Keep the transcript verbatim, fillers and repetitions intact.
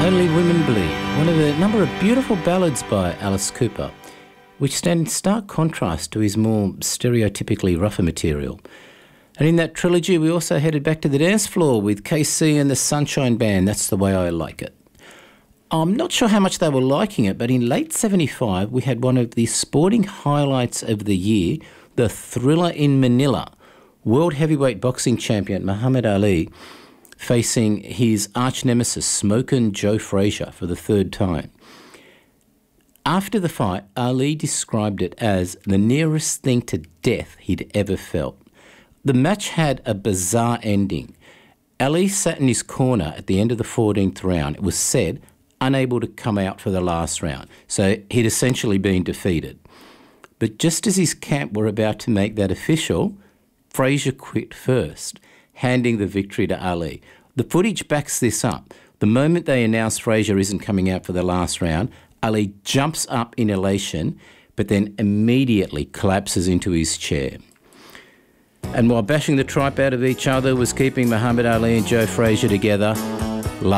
Only Women Bleed, one of a number of beautiful ballads by Alice Cooper, which stand in stark contrast to his more stereotypically rougher material. And in that trilogy, we also headed back to the dance floor with K C and the Sunshine Band, That's the Way I Like It. I'm not sure how much they were liking it, but in late seventy-five, we had one of the sporting highlights of the year, the Thriller in Manila. World heavyweight boxing champion Muhammad Ali facing his arch-nemesis Smokin' Joe Frazier for the third time. After the fight, Ali described it as the nearest thing to death he'd ever felt. The match had a bizarre ending. Ali sat in his corner at the end of the fourteenth round. It was said unable to come out for the last round, so he'd essentially been defeated. But just as his camp were about to make that official, Frazier quit first, handing the victory to Ali. The footage backs this up. The moment they announce Frazier isn't coming out for the last round, Ali jumps up in elation, but then immediately collapses into his chair. And while bashing the tripe out of each other was keeping Muhammad Ali and Joe Frazier together,